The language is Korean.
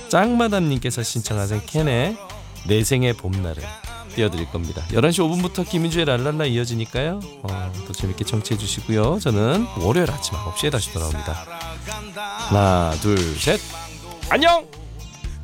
짱마담님께서 신청하신 캔의 내 생의 봄날을 띄워드릴 겁니다. 11시 5분부터 김민주의 랄랄라 이어지니까요. 또 재밌게 청취해 주시고요. 저는 월요일 아침 9시에 다시 돌아옵니다. 하나 둘 셋 안녕.